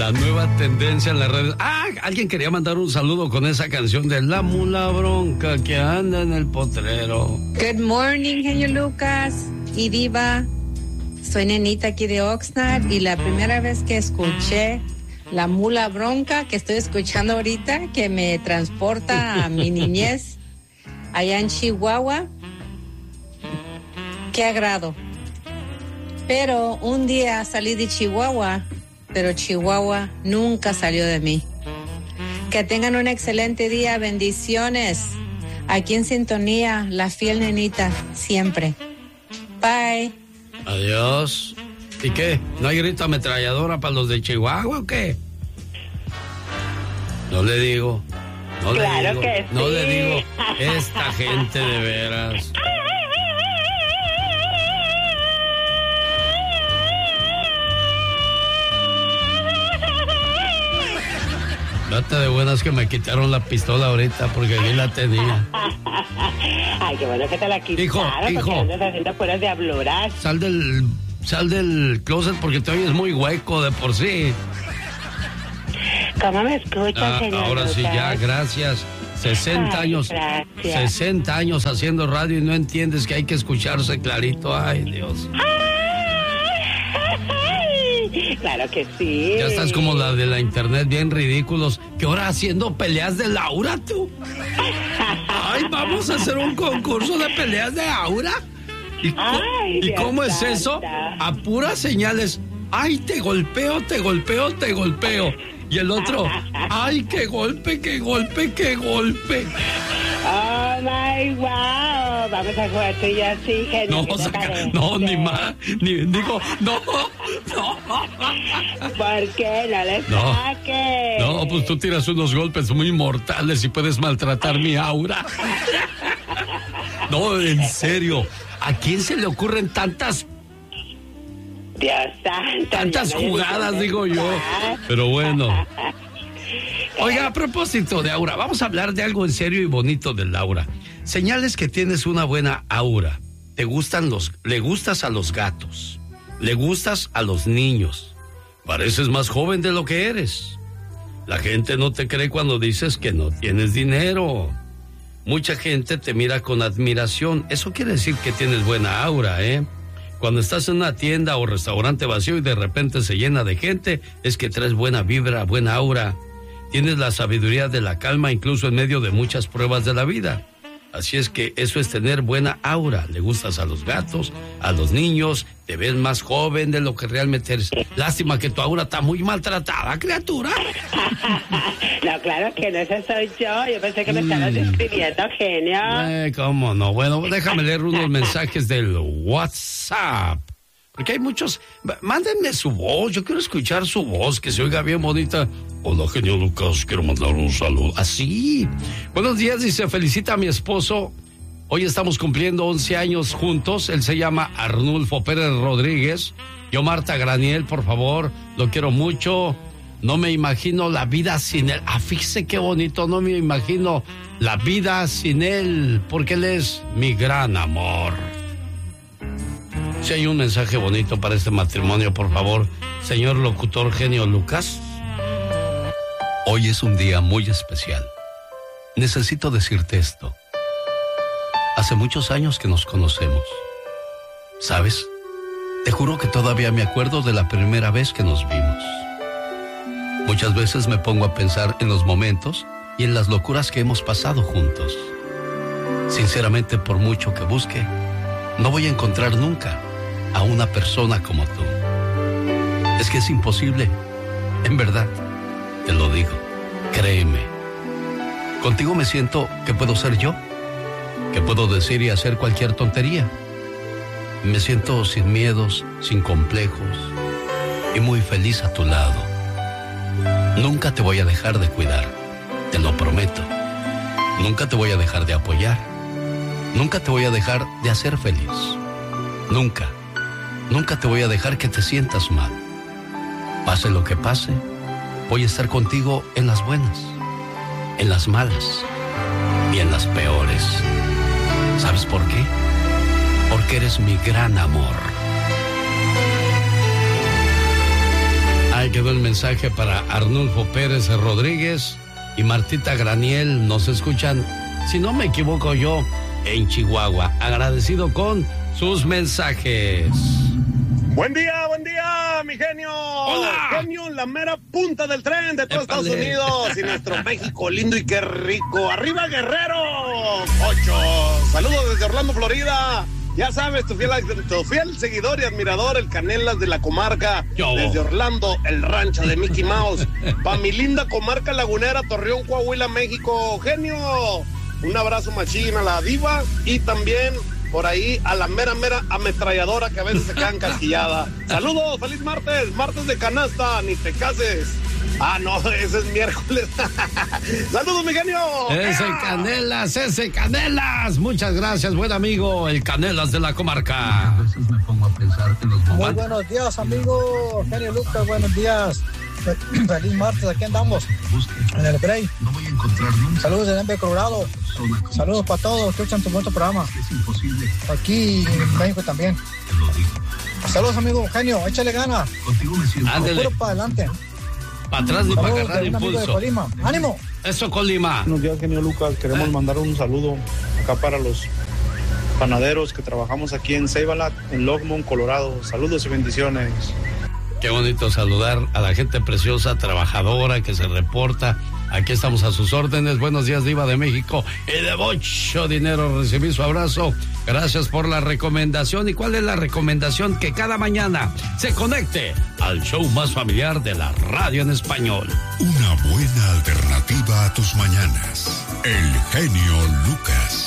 La nueva tendencia en las redes. Alguien quería mandar un saludo con esa canción de La Mula Bronca que anda en el potrero. Good morning, genio Lucas y Diva. Soy Nenita aquí de Oxnard y la primera vez que escuché La Mula Bronca, que estoy escuchando ahorita, que me transporta a mi niñez allá en Chihuahua, qué agrado. Pero un día salí de Chihuahua, pero Chihuahua nunca salió de mí. Que tengan un excelente día, bendiciones. Aquí en sintonía, la fiel Nenita, siempre. Bye. Adiós. ¿Y qué? ¿No hay grito ametralladora para los de Chihuahua o qué? No le digo. No claro le digo. Que no sí. le digo. Esta gente de veras. Date de buenas que me quitaron la pistola ahorita porque aquí la tenía. Ay, qué bueno que te la quitaron. Hijo. Porque andas haciendo puras diabluras. Sal del closet porque te oyes muy hueco de por sí. ¿Cómo me escuchas, señor? Ahora sí, ya, gracias. 60 años. Gracias. 60 años haciendo radio y no entiendes que hay que escucharse clarito. Ay, Dios. Claro que sí. Ya estás como la de la internet, bien ridículos. ¿Qué hora haciendo peleas de Laura, tú? Ay, vamos a hacer un concurso de peleas de Aura. ¿Y cómo es eso? A puras señales. Ay, te golpeo. Y el otro, ay, qué golpe. Oh, my wow. Vamos a jugar tú y yo así, genio. Ni más. Digo, no. ¿Por qué? No le saques. No, pues tú tiras unos golpes muy mortales y puedes maltratar mi aura. No, en serio. ¿A quién se le ocurren tantas Dios santo. tantas jugadas, digo yo? Pero bueno. Oiga, a propósito de aura, vamos a hablar de algo en serio y bonito del aura. Señales que tienes una buena aura. Le gustas a los gatos. Le gustas a los niños. Pareces más joven de lo que eres. La gente no te cree cuando dices que no tienes dinero. Mucha gente te mira con admiración. Eso quiere decir que tienes buena aura, ¿eh? Cuando estás en una tienda o restaurante vacío y de repente se llena de gente, es que traes buena vibra, buena aura. Tienes la sabiduría de la calma incluso en medio de muchas pruebas de la vida. Así es que eso es tener buena aura. Le gustas a los gatos, a los niños, te ves más joven de lo que realmente eres. Lástima que tu aura está muy maltratada, criatura. No, claro que no, ese soy yo. Yo pensé que me estabas describiendo, genio. ¿Cómo no? Bueno, déjame leer unos mensajes del WhatsApp. Porque hay muchos. Mándenme su voz, yo quiero escuchar su voz, que se oiga bien bonita. Hola, genio Lucas, quiero mandar un saludo. Así. Buenos días, dice, felicita a mi esposo. Hoy estamos cumpliendo 11 años juntos. Él se llama Arnulfo Pérez Rodríguez. Yo, Marta Graniel, por favor, lo quiero mucho. No me imagino la vida sin él. Fíjese qué bonito, no me imagino la vida sin él, porque él es mi gran amor. Si hay un mensaje bonito para este matrimonio, por favor, señor locutor genio Lucas. Hoy es un día muy especial. Necesito decirte esto. Hace muchos años que nos conocemos. ¿Sabes? Te juro que todavía me acuerdo de la primera vez que nos vimos. Muchas veces me pongo a pensar en los momentos y en las locuras que hemos pasado juntos. Sinceramente, por mucho que busque, no voy a encontrar nunca a una persona como tú. Es que es imposible. En verdad, te lo digo. Créeme. Contigo me siento que puedo ser yo. Que puedo decir y hacer cualquier tontería. Me siento sin miedos, sin complejos y muy feliz a tu lado. Nunca te voy a dejar de cuidar, te lo prometo. Nunca te voy a dejar de apoyar. Nunca te voy a dejar de hacer feliz. Nunca te voy a dejar que te sientas mal. Pase lo que pase, voy a estar contigo en las buenas, en las malas y en las peores. ¿Sabes por qué? Porque eres mi gran amor. Ay, quedó el un mensaje para Arnulfo Pérez Rodríguez y Martita Graniel. Nos escuchan, si no me equivoco yo, en Chihuahua. Agradecido con sus mensajes. Buen día, mi genio. Hola. Genio, la mera punta del tren de todo Estados Unidos y nuestro México lindo y qué rico. ¡Arriba, Guerrero! 8. Saludos desde Orlando, Florida. Ya sabes, tu fiel seguidor y admirador, el Canelas de la comarca. Yo. Desde Orlando, el rancho de Mickey Mouse. Pa' mi linda comarca lagunera, Torreón, Coahuila, México. Genio, un abrazo machín a la diva y también por ahí a la mera ametralladora que a veces se queda encasquillada. Saludos, feliz martes de canasta, ni te cases. Ah, no, ese es miércoles. Saludos, mi genio. Ese Canelas. Muchas gracias, buen amigo, el Canelas de la comarca. A veces me pongo a pensar en los Muy buenos días, amigo genio Lucas, buenos días. Feliz martes, aquí andamos en el break. No voy a encontrar nunca. Saludos de Denver, Colorado. Saludos para todos, escuchan tu buen programa. Es imposible. Aquí en México también. Te lo digo. Saludos, amigo genio, échale ganas. Contigo me siento. Ándele. Puro para adelante. Para atrás ni para Saludos agarrar de un amigo de impulso. Colima. ¡Ánimo! Eso, Colima. Buenos días, genio Lucas. Queremos mandar un saludo acá para los panaderos que trabajamos aquí en Save-A-Lot, en Longmont, Colorado. Saludos y bendiciones. Qué bonito saludar a la gente preciosa, trabajadora, que se reporta. Aquí estamos a sus órdenes. Buenos días, Diva de México. Y de mucho dinero recibí su abrazo. Gracias por la recomendación. ¿Y cuál es la recomendación? Que cada mañana se conecte al show más familiar de la radio en español. Una buena alternativa a tus mañanas. El genio Lucas.